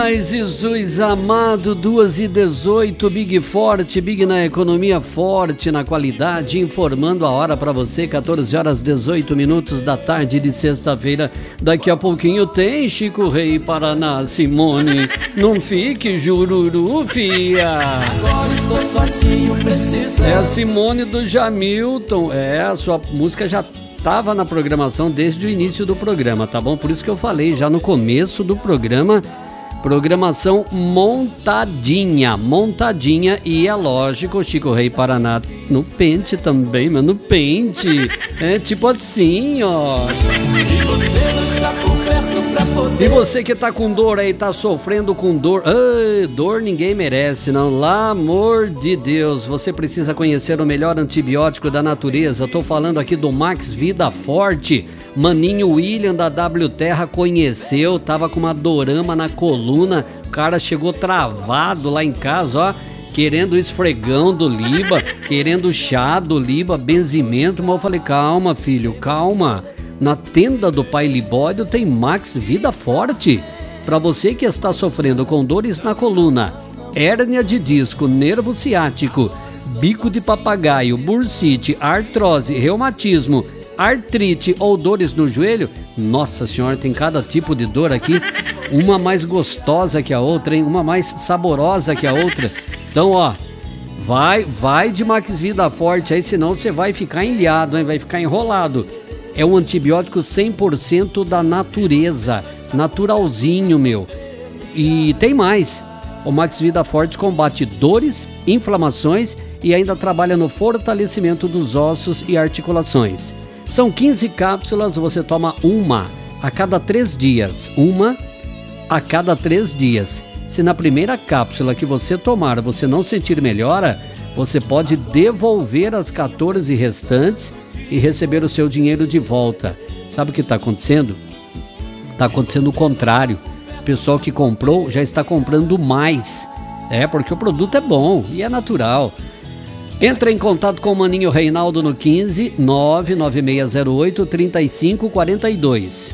Paz, Jesus amado, 2h18, Big Forte, Big na economia, forte na qualidade, informando a hora para você, 14h18 da tarde de sexta-feira. Daqui a pouquinho tem Chico Rei, Paraná, Simone, não fique jururu, fia. Agora estou sozinho, preciso. É a Simone do Jamilton, a sua música já estava na programação desde o início do programa, tá bom? Por isso que eu falei já no começo do programa, programação montadinha, e é lógico, Chico Rei Paraná no pente também, mas no pente, tipo assim, ó. E você não está por perto pra poder. E você que tá com dor aí, tá sofrendo com dor, dor ninguém merece, não, pelo amor de Deus, você precisa conhecer o melhor antibiótico da natureza. Eu tô falando aqui do Max Vida Forte. Maninho William da W Terra conheceu, tava com uma dorama na coluna, o cara chegou travado lá em casa, ó, querendo esfregão do Liba, querendo chá do Liba, benzimento, mas eu falei, calma filho, calma, na tenda do Pai Libório tem Max Vida Forte, para você que está sofrendo com dores na coluna, hérnia de disco, nervo ciático, bico de papagaio, bursite, artrose, reumatismo, artrite ou dores no joelho. Nossa senhora, tem cada tipo de dor aqui, uma mais gostosa que a outra, hein? Uma mais saborosa que a outra. Então, ó, vai de Max Vida Forte aí, senão você vai ficar ilhado, hein? Vai ficar enrolado. É um antibiótico 100% da natureza, naturalzinho, meu. E tem mais. O Max Vida Forte combate dores, inflamações e ainda trabalha no fortalecimento dos ossos e articulações. São 15 cápsulas, você toma uma a cada 3 dias. Uma a cada 3 dias. Se na primeira cápsula que você tomar você não sentir melhora, você pode devolver as 14 restantes e receber o seu dinheiro de volta. Sabe o que está acontecendo? Está acontecendo o contrário. O pessoal que comprou já está comprando mais. Porque o produto é bom e é natural. Entra em contato com o Maninho Reinaldo no 15 99608 3542.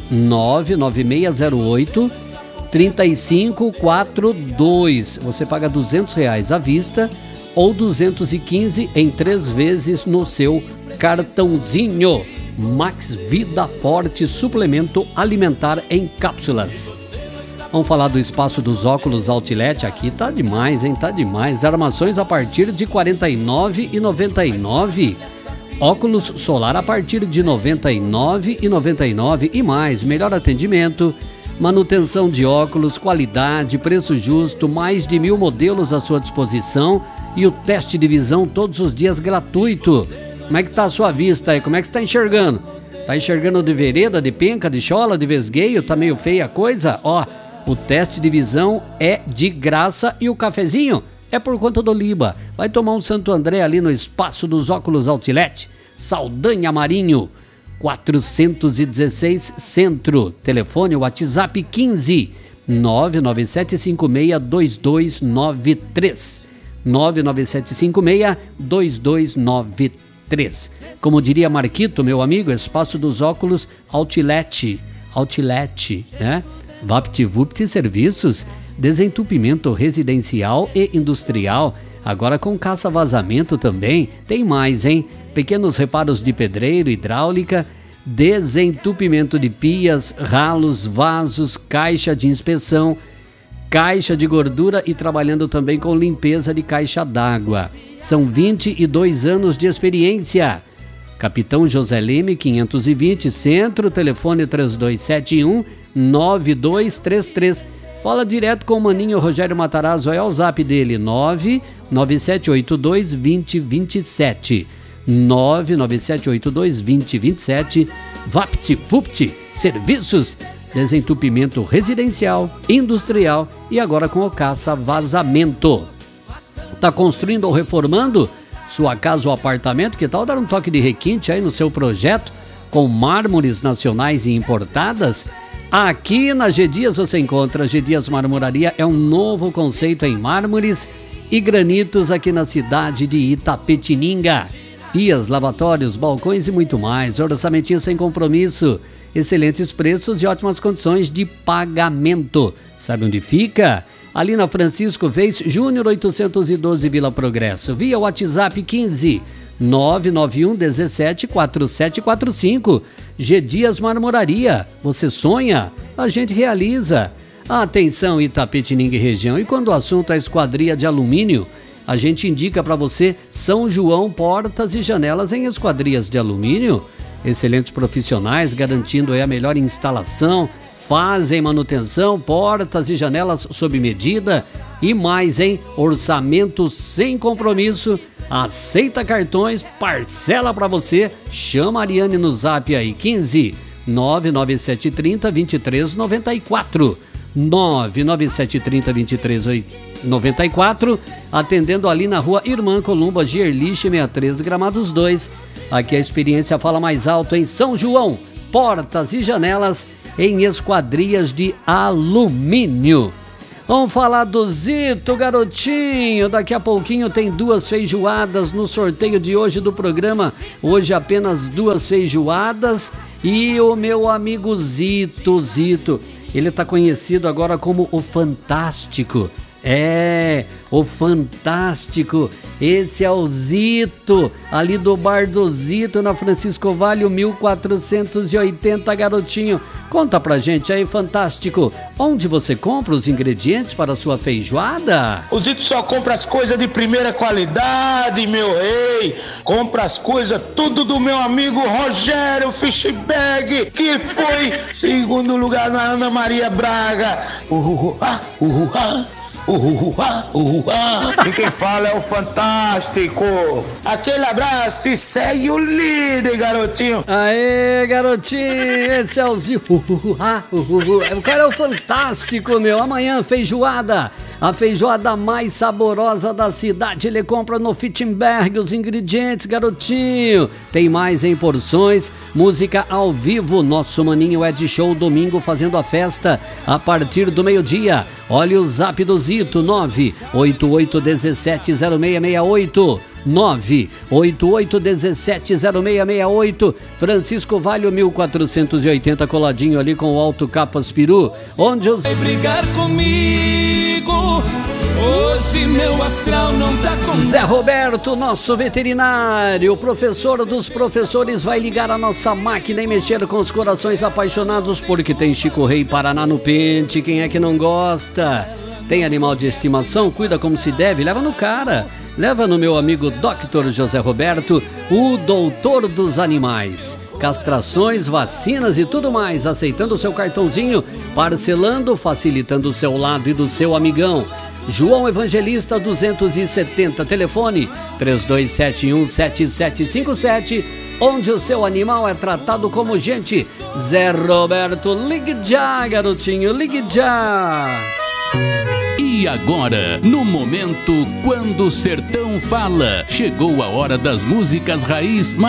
99608 3542. Você paga R$200 à vista ou 215 em 3 vezes no seu cartãozinho. Max Vida Forte, suplemento alimentar em cápsulas. Vamos falar do espaço dos óculos Outlet. Aqui tá demais, hein? Tá demais. Armações a partir de R$ 49,99. Óculos solar a partir de R$ 99,99 e mais. Melhor atendimento, manutenção de óculos, qualidade, preço justo, mais de 1000 modelos à sua disposição e o teste de visão todos os dias gratuito. Como é que tá a sua vista aí? Como é que você tá enxergando? Tá enxergando de vereda, de penca, de chola, de vesgueio? Tá meio feia a coisa? Ó, o teste de visão é de graça e o cafezinho é por conta do Liba. Vai tomar um Santo André ali no espaço dos óculos Outlet, Saldanha Marinho, 416 Centro. Telefone WhatsApp 15 997562293. 997562293. Como diria Marquito, meu amigo, espaço dos óculos Outlet, né? VaptVupt Serviços, desentupimento residencial e industrial, agora com caça-vazamento também. Tem mais, hein? Pequenos reparos de pedreiro, hidráulica, desentupimento de pias, ralos, vasos, caixa de inspeção, caixa de gordura e trabalhando também com limpeza de caixa d'água. São 22 anos de experiência. Capitão José Leme, 520, Centro, telefone 3271-9233. Fala direto com o Maninho Rogério Matarazzo, é o zap dele, 99782-2027. 99782-2027. VaptVupt Serviços, desentupimento residencial, industrial e agora com o caça-vazamento. Tá construindo ou reformando sua casa ou apartamento? Que tal dar um toque de requinte aí no seu projeto com mármores nacionais e importadas? Aqui na G Dias você encontra. G Dias Marmoraria é um novo conceito em mármores e granitos aqui na cidade de Itapetininga. Pias, lavatórios, balcões e muito mais. Orçamentinho sem compromisso. excelentes preços e ótimas condições de pagamento. Sabe onde fica? Ali na Francisco Vez Júnior 812 Vila Progresso, via WhatsApp 15 991 17 4745. G Dias Marmoraria, você sonha? A gente realiza. Atenção Itapetininga e região, e quando o assunto é esquadria de alumínio, a gente indica para você São João Portas e Janelas em esquadrias de alumínio. Excelentes profissionais garantindo a melhor instalação, fazem manutenção, portas e janelas sob medida e mais, hein? Orçamento sem compromisso, aceita cartões, parcela para você. Chama a Ariane no zap aí, 15 99730 2394. 99730 2394, atendendo ali na rua Irmã Columba Gerliche 63 Gramados 2. Aqui a experiência fala mais alto em São João, portas e janelas em esquadrias de alumínio. Vamos falar do Zito, garotinho. Daqui a pouquinho tem 2 feijoadas no sorteio de hoje do programa. Hoje apenas 2 feijoadas. E o meu amigo Zito, ele tá conhecido agora como o Fantástico. O Fantástico. Esse é o Zito, ali do Bar do Zito, na Francisco Vale, 1480, garotinho. Conta pra gente aí, Fantástico, onde você compra os ingredientes para a sua feijoada? O Zito só compra as coisas de primeira qualidade, meu rei. Compra as coisas tudo do meu amigo Rogério Fishbag, que foi segundo lugar na Ana Maria Braga. E quem fala é o Fantástico. Aquele abraço e segue o líder, garotinho. Aê, garotinho, esse é o Zito. O cara é o Fantástico, meu. Amanhã, feijoada. A feijoada mais saborosa da cidade. Ele compra no Fittenberg os ingredientes, garotinho. Tem mais em porções. Música ao vivo. Nosso maninho Ed Show domingo fazendo a festa a partir do meio-dia. Olha o zap do Zito, 988170668. 988170668. Francisco Vale 1480, coladinho ali com o Alto Capas Peru, onde os... Vai brigar comigo, hoje meu astral não tá com... Zé Roberto, nosso veterinário, o professor dos professores, vai ligar a nossa máquina e mexer com os corações apaixonados, porque tem Chico Rei Paraná no pente. Quem é que não gosta? Tem animal de estimação? Cuida como se deve, leva no cara. Leva no meu amigo Dr. José Roberto, o doutor dos animais. Castrações, vacinas e tudo mais, aceitando o seu cartãozinho, parcelando, facilitando o seu lado e do seu amigão. João Evangelista 270, telefone 32717757, onde o seu animal é tratado como gente. Zé Roberto, ligue já, garotinho, ligue já. E agora, no momento Quando o Sertão Fala, chegou a hora das músicas raiz